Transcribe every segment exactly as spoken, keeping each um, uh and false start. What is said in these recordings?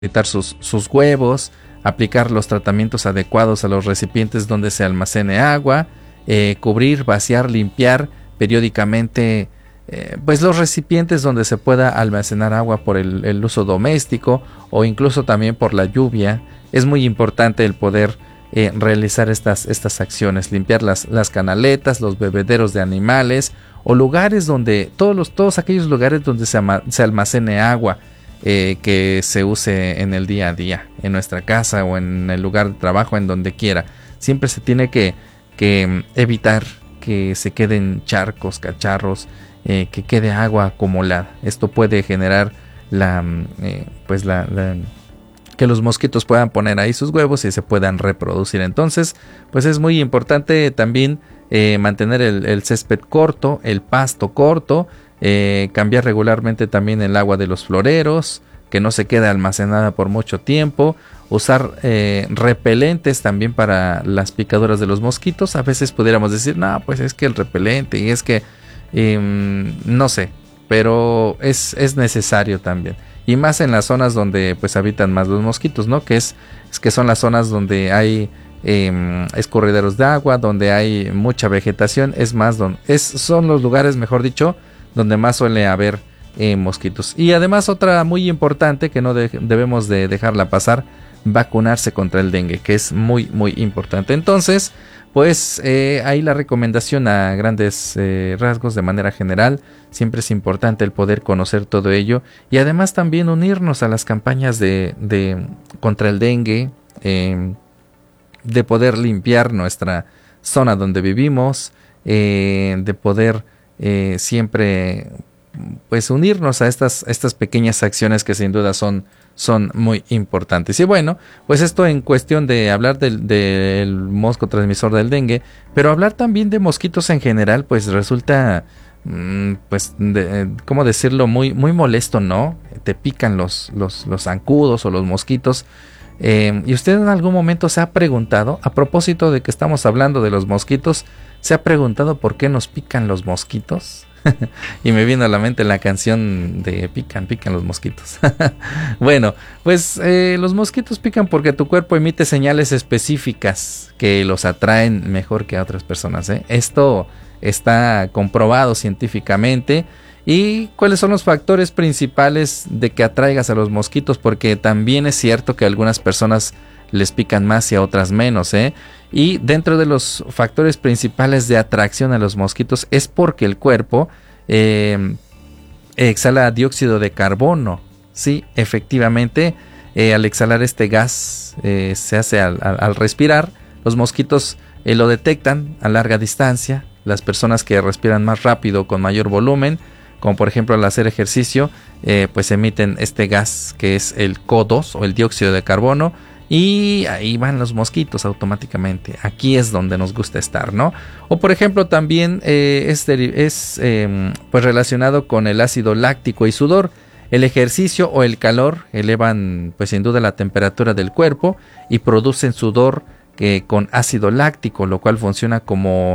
depositar sus, sus huevos, aplicar los tratamientos adecuados a los recipientes donde se almacene agua, eh, cubrir, vaciar, limpiar periódicamente eh, pues los recipientes donde se pueda almacenar agua por el, el uso doméstico o incluso también por la lluvia. Es muy importante el poder eh, realizar estas, estas acciones, limpiar las, las canaletas, los bebederos de animales o lugares donde, todos, los, todos aquellos lugares donde se, ama, se almacene agua. Eh, que se use en el día a día, en nuestra casa o en el lugar de trabajo, en donde quiera. Siempre se tiene que, que evitar que se queden charcos, cacharros, eh, que quede agua acumulada. Esto puede generar la, eh, pues la, la, que los mosquitos puedan poner ahí sus huevos y se puedan reproducir. Entonces, pues es muy importante también eh, mantener el, el césped corto, el pasto corto. Eh, cambiar regularmente también el agua de los floreros, que no se quede almacenada por mucho tiempo. Usar eh, repelentes también para las picaduras de los mosquitos. A veces pudiéramos decir, no, pues es que el repelente y es que eh, no sé, pero es, es necesario también. Y más en las zonas donde pues habitan más los mosquitos, ¿no? Que es, es que son las zonas donde hay eh, escurrideros de agua, donde hay mucha vegetación. Es más, don, es, son los lugares, mejor dicho, donde más suele haber eh, mosquitos. Y además otra muy importante que no de, debemos de dejarla pasar, vacunarse contra el dengue, que es muy muy importante. Entonces, pues eh, ahí la recomendación a grandes eh, rasgos de manera general. Siempre es importante el poder conocer todo ello y además también unirnos a las campañas de, de contra el dengue, eh, de poder limpiar nuestra zona donde vivimos, eh, de poder Eh, siempre pues unirnos a estas, estas pequeñas acciones que sin duda son, son muy importantes. Y bueno, pues esto en cuestión de hablar del, del mosco transmisor del dengue, pero hablar también de mosquitos en general, pues resulta mmm, pues de, ¿cómo decirlo? Muy, muy molesto, ¿no? Te pican los, los, los zancudos o los mosquitos. Eh, y usted en algún momento se ha preguntado, a propósito de que estamos hablando de los mosquitos, ¿se ha preguntado por qué nos pican los mosquitos? Y me viene a la mente la canción de pican, pican los mosquitos. Bueno, pues eh, los mosquitos pican porque tu cuerpo emite señales específicas que los atraen mejor que a otras personas, ¿eh? Esto está comprobado científicamente. ¿Y cuáles son los factores principales de que atraigas a los mosquitos? Porque también es cierto que a algunas personas les pican más y a otras menos, ¿eh? Y dentro de los factores principales de atracción a los mosquitos es porque el cuerpo eh, exhala dióxido de carbono. Sí, efectivamente, eh, al exhalar este gas eh, se hace al, al, al respirar. Los mosquitos eh, lo detectan a larga distancia. Las personas que respiran más rápido, con mayor volumen, como por ejemplo al hacer ejercicio, eh, pues emiten este gas que es el C O dos o el dióxido de carbono. Y ahí van los mosquitos automáticamente. Aquí es donde nos gusta estar, ¿no? O por ejemplo también eh, es, es eh, pues relacionado con el ácido láctico y sudor. El ejercicio o el calor elevan pues sin duda la temperatura del cuerpo y producen sudor eh, con ácido láctico, lo cual funciona como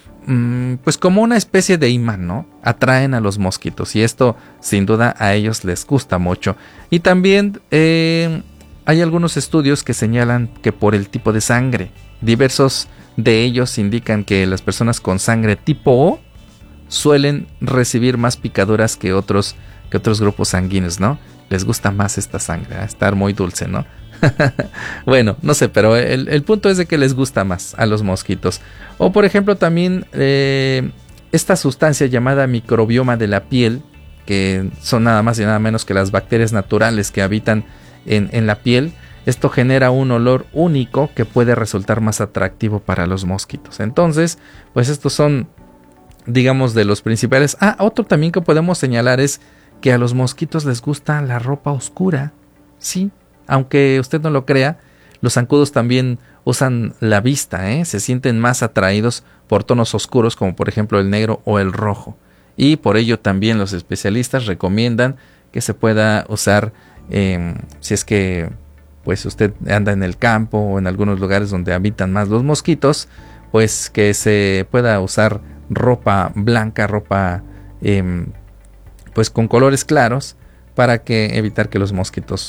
mmm, pues como una especie de imán, ¿no? Atraen a los mosquitos y esto sin duda a ellos les gusta mucho. Y también eh, hay algunos estudios que señalan que por el tipo de sangre, diversos de ellos indican que las personas con sangre tipo O suelen recibir más picaduras que otros, que otros grupos sanguíneos, ¿no? Les gusta más esta sangre, ¿eh? Estar muy dulce, ¿no? Bueno, no sé, pero el, el punto es de que les gusta más a los mosquitos. O por ejemplo también eh, esta sustancia llamada microbioma de la piel, que son nada más y nada menos que las bacterias naturales que habitan En, en la piel. Esto genera un olor único que puede resultar más atractivo para los mosquitos. Entonces, pues estos son, digamos, de los principales. Ah, otro también que podemos señalar es que a los mosquitos les gusta la ropa oscura. Sí, aunque usted no lo crea, los zancudos también usan la vista, ¿eh? Se sienten más atraídos por tonos oscuros, como por ejemplo el negro o el rojo. Y por ello también los especialistas recomiendan que se pueda usar Eh, si es que pues usted anda en el campo o en algunos lugares donde habitan más los mosquitos, pues que se pueda usar ropa blanca, ropa eh, pues con colores claros, para que evitar que los mosquitos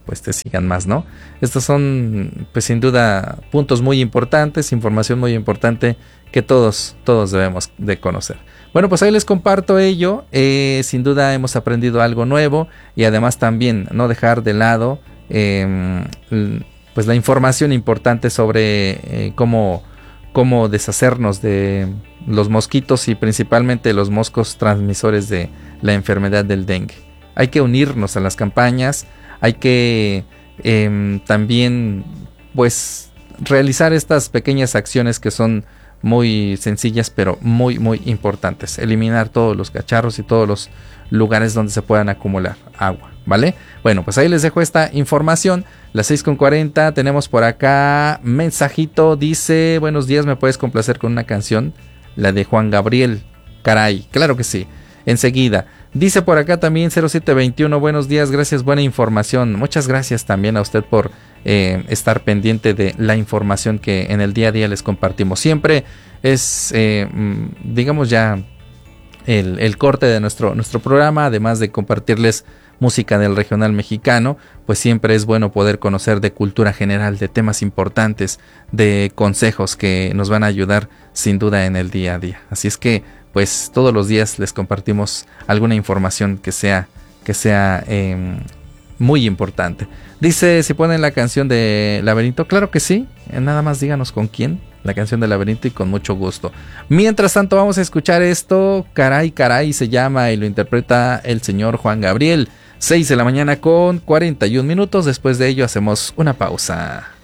pues te sigan más, ¿no? Estos son, pues sin duda, puntos muy importantes, información muy importante que todos, todos debemos de conocer. Bueno, pues ahí les comparto ello. Eh, sin duda hemos aprendido algo nuevo y además también no dejar de lado eh, pues la información importante sobre eh, cómo, cómo deshacernos de los mosquitos y principalmente los moscos transmisores de la enfermedad del dengue. Hay que unirnos a las campañas, hay que eh, también pues realizar estas pequeñas acciones que son muy sencillas pero muy muy importantes. Eliminar todos los cacharros y todos los lugares donde se puedan acumular agua, ¿vale? Bueno, pues ahí les dejo esta información. Las seis con cuarenta, tenemos por acá mensajito, dice: buenos días, ¿me puedes complacer con una canción? La de Juan Gabriel. Caray, claro que sí, enseguida. Dice por acá también cero siete veintiuno, buenos días, gracias, buena información. Muchas gracias también a usted por eh, estar pendiente de la información que en el día a día les compartimos. Siempre es, eh, digamos ya, el, el corte de nuestro, nuestro programa, además de compartirles música del regional mexicano, pues siempre es bueno poder conocer de cultura general, de temas importantes, de consejos que nos van a ayudar sin duda en el día a día. Así es que pues todos los días les compartimos alguna información que sea, que sea eh, muy importante. Dice, si ponen la canción de Laberinto, claro que sí, nada más díganos con quién, la canción de Laberinto, y con mucho gusto. Mientras tanto vamos a escuchar esto, Caray Caray se llama y lo interpreta el señor Juan Gabriel. seis de la mañana con cuarenta y un minutos, después de ello hacemos una pausa.